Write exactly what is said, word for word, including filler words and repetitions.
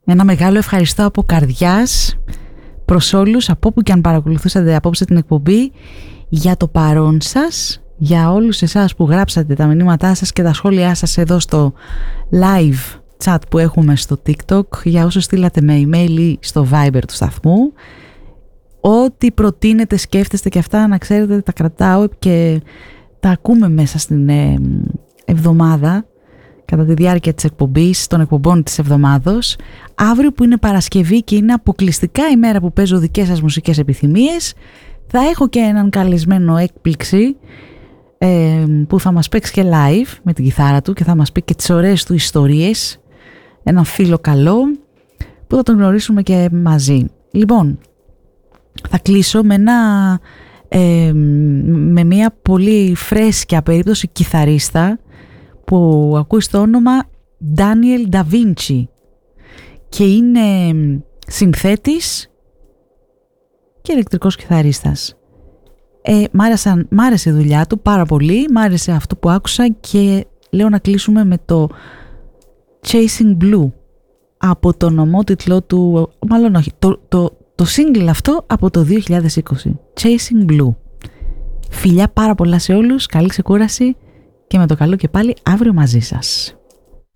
Ένα μεγάλο ευχαριστώ από καρδιάς προς όλους, από όπου και αν παρακολουθούσατε απόψε την εκπομπή, για το παρόν σας, για όλους εσάς που γράψατε τα μηνύματά σας και τα σχόλιά σας εδώ στο live chat που έχουμε στο TikTok, για όσους στείλατε με email ή στο Viber του σταθμού. Ό,τι προτείνετε, σκέφτεστε και αυτά, να ξέρετε, τα κρατάω και τα ακούμε μέσα στην ε, εβδομάδα, κατά τη διάρκεια της εκπομπής, των εκπομπών της εβδομάδος. Αύριο που είναι Παρασκευή και είναι αποκλειστικά η μέρα που παίζω δικές σας μουσικές επιθυμίες, θα έχω και έναν καλεσμένο έκπληξη ε, που θα μας παίξει και live με την κιθάρα του και θα μας πει και τις ωραίες του ιστορίες. Έναν φίλο καλό που θα τον γνωρίσουμε και μαζί. Λοιπόν, θα κλείσω με, ένα, ε, με μια πολύ φρέσκια περίπτωση κιθαρίστα που ακούει στο όνομα Daniel Da Vinci και είναι συνθέτης και ηλεκτρικός κιθαρίστας. Ε, μ' άρεσαν, μ' άρεσε η δουλειά του πάρα πολύ, μ' άρεσε αυτό που άκουσα και λέω να κλείσουμε με το Chasing Blue από τον ομότιτλο του, μάλλον όχι, το, το, το single αυτό από το δύο χιλιάδες είκοσι, Chasing Blue. Φιλιά πάρα πολλά σε όλους, καλή ξεκούραση και με το καλό και πάλι αύριο μαζί σας.